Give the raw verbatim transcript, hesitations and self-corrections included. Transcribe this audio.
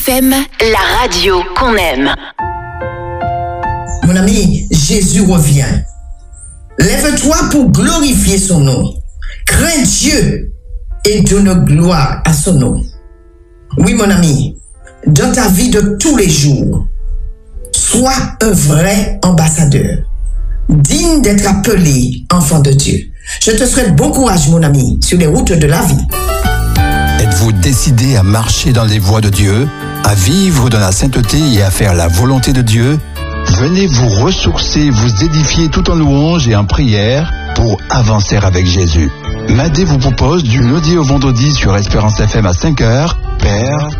F M, la radio qu'on aime. Mon ami, Jésus revient. Lève-toi pour glorifier son nom. Crains Dieu et donne gloire à son nom. Oui, mon ami, dans ta vie de tous les jours, sois un vrai ambassadeur, digne d'être appelé enfant de Dieu. Je te souhaite bon courage, mon ami, sur les routes de la vie. Êtes-vous décidé à marcher dans les voies de Dieu, à vivre dans la sainteté et à faire la volonté de Dieu? Venez vous ressourcer, vous édifier tout en louange et en prière pour avancer avec Jésus. Madé vous propose du lundi au vendredi sur Espérance F M à cinq heures. Père,